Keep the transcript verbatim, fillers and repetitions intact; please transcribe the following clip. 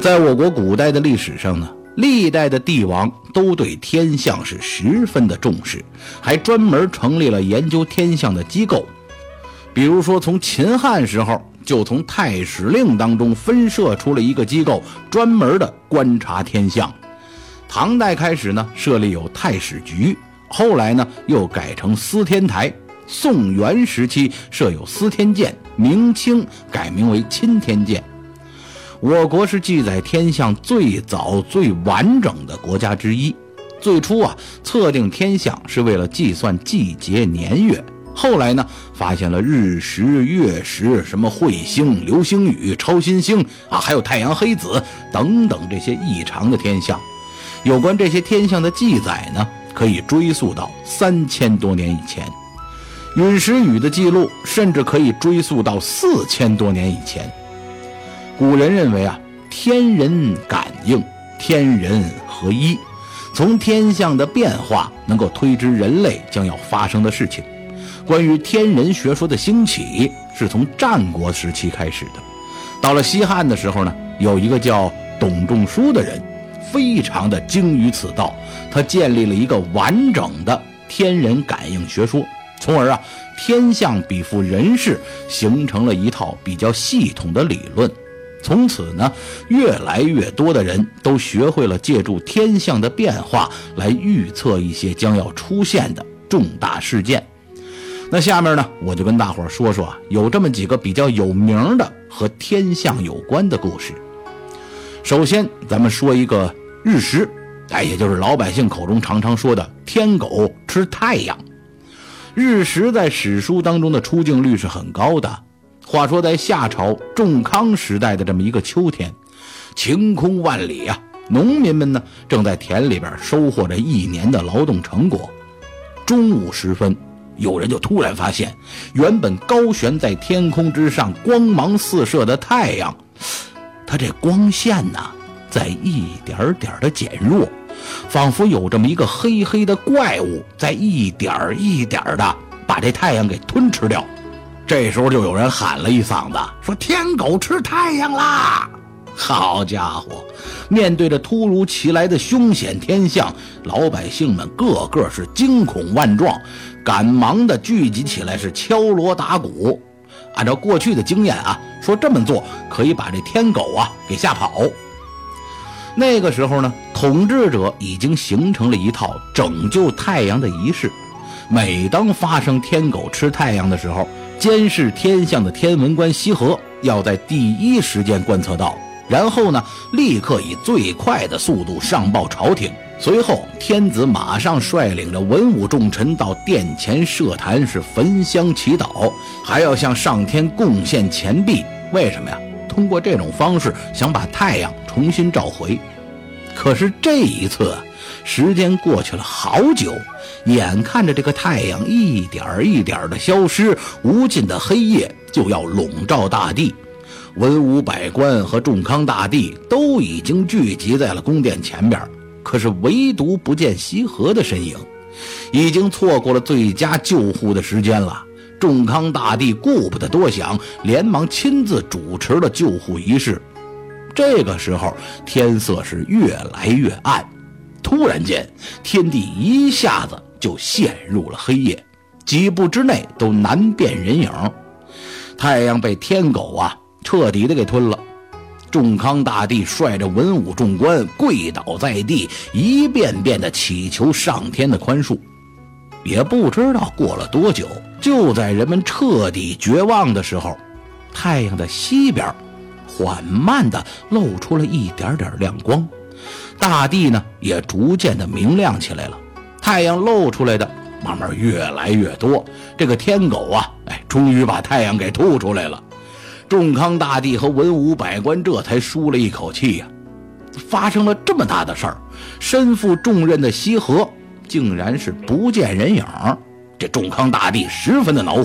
在我国古代的历史上呢，历代的帝王都对天象是十分的重视，还专门成立了研究天象的机构。比如说从秦汉时候就从太史令当中分设出了一个机构，专门的观察天象。唐代开始呢，设立有太史局，后来呢又改成司天台。宋元时期设有司天监，明清改名为钦天监。我国是记载天象最早最完整的国家之一。最初啊，测定天象是为了计算季节年月，后来呢，发现了日食、月食、什么彗星、流星雨、超新星啊，还有太阳黑子等等这些异常的天象。有关这些天象的记载呢，可以追溯到三千多年以前。陨石雨的记录甚至可以追溯到四千多年以前。古人认为啊，天人感应，天人合一，从天象的变化能够推知人类将要发生的事情。关于天人学说的兴起是从战国时期开始的。到了西汉的时候呢，有一个叫董仲舒的人，非常的精于此道，他建立了一个完整的天人感应学说，从而啊，天象比附人事，形成了一套比较系统的理论。从此呢，越来越多的人都学会了借助天象的变化来预测一些将要出现的重大事件。那下面呢，我就跟大伙说说啊，有这么几个比较有名的和天象有关的故事。首先咱们说一个日食，哎，也就是老百姓口中常常说的天狗吃太阳。日食在史书当中的出镜率是很高的。话说在夏朝仲康时代的这么一个秋天，晴空万里啊，农民们呢正在田里边收获着一年的劳动成果。中午时分，有人就突然发现，原本高悬在天空之上光芒四射的太阳，它这光线呢在一点点的减弱，仿佛有这么一个黑黑的怪物在一点一点的把这太阳给吞吃掉。这时候就有人喊了一嗓子，说天狗吃太阳啦！好家伙，面对着突如其来的凶险天象，老百姓们个个是惊恐万状，赶忙的聚集起来，是敲锣打鼓。按照过去的经验啊，说这么做可以把这天狗啊给吓跑。那个时候呢，统治者已经形成了一套拯救太阳的仪式。每当发生天狗吃太阳的时候，监视天象的天文官羲和要在第一时间观测到，然后呢，立刻以最快的速度上报朝廷。随后天子马上率领着文武重臣到殿前设坛，是焚香祈祷，还要向上天贡献钱币。为什么呀？通过这种方式想把太阳重新召回。可是这一次时间过去了好久，眼看着这个太阳一点一点的消失，无尽的黑夜就要笼罩大地。文武百官和仲康大帝都已经聚集在了宫殿前边，可是唯独不见羲和的身影，已经错过了最佳救护的时间了。仲康大帝顾不得多想，连忙亲自主持了救护仪式。这个时候天色是越来越暗，突然间天地一下子就陷入了黑夜，几步之内都难辨人影。太阳被天狗啊彻底的给吞了。仲康大帝率着文武众官跪倒在地，一遍遍的祈求上天的宽恕。也不知道过了多久，就在人们彻底绝望的时候，太阳的西边缓慢地露出了一点点亮光，大地呢也逐渐的明亮起来了。太阳露出来的慢慢越来越多，这个天狗啊，哎，终于把太阳给吐出来了。仲康大帝和文武百官这才舒了一口气呀、啊！发生了这么大的事儿，身负重任的羲和竟然是不见人影，这仲康大帝十分的恼火。